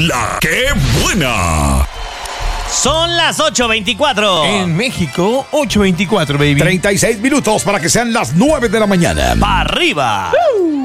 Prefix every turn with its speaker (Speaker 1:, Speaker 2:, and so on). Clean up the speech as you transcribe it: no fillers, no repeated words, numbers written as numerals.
Speaker 1: La ¡Qué buena!
Speaker 2: Son las 8:24.
Speaker 3: En México, 8:24, baby.
Speaker 1: 36 minutos para que sean las 9 de la mañana.
Speaker 2: ¡Pa' arriba!